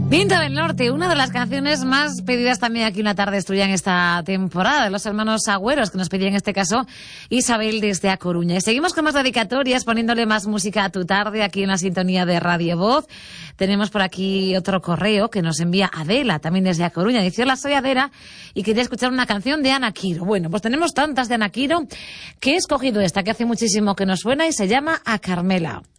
Viento del Norte, una de las canciones más pedidas también aquí Una tarde estudia en esta temporada, de los hermanos Agüeros, que nos pedía en este caso Isabel desde A Coruña. Y seguimos con más dedicatorias, poniéndole más música a tu tarde aquí en la sintonía de Radio Voz. Tenemos por aquí otro correo que nos envía Adela, también desde A Coruña. Dice: hola, soy Adela y quería escuchar una canción de Ana Quiro. Bueno, pues tenemos tantas de Ana Quiro que he escogido esta que hace muchísimo que nos suena y se llama A Carmela.